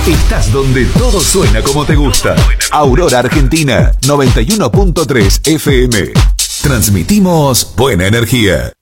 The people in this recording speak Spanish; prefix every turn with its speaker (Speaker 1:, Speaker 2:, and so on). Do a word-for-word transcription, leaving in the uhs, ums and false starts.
Speaker 1: Estás donde todo suena como te gusta. Aurora Argentina, noventa y uno punto tres F M. Transmitimos buena energía.